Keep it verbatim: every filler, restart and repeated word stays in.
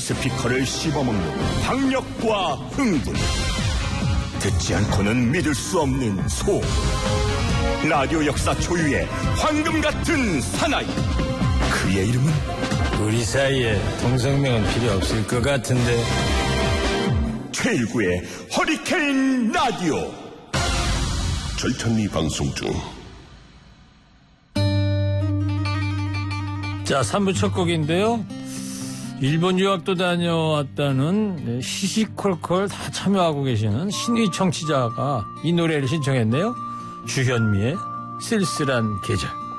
스피커를 씹어먹는 박력과 흥분, 듣지 않고는 믿을 수 없는 소음, 라디오 역사 초유의 황금 같은 사나이, 그의 이름은 우리 사이에 동성명은 필요 없을 것 같은데. 최일구의 허리케인 라디오. 절찬리 방송 중. 자, 삼 부 첫 곡인데요. 일본 유학도 다녀왔다는 시시콜콜 다 참여하고 계시는 신의 청취자가 이 노래를 신청했네요. 주현미의 쓸쓸한 계절.